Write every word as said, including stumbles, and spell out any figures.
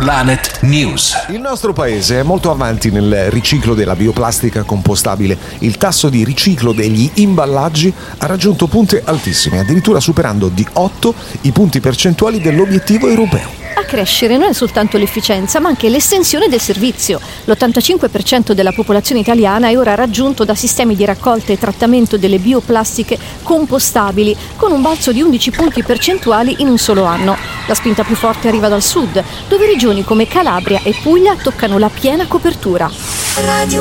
Planet News. Il nostro paese è molto avanti nel riciclo della bioplastica compostabile. Il tasso di riciclo degli imballaggi ha raggiunto punte altissime, addirittura superando di otto i punti percentuali dell'obiettivo europeo. A crescere non è soltanto l'efficienza, ma anche l'estensione del servizio. L'ottantacinque per cento della popolazione italiana è ora raggiunto da sistemi di raccolta e trattamento delle bioplastiche compostabili, con un balzo di undici punti percentuali in un solo anno. La spinta più forte arriva dal sud, dove regioni come Calabria e Puglia toccano la piena copertura.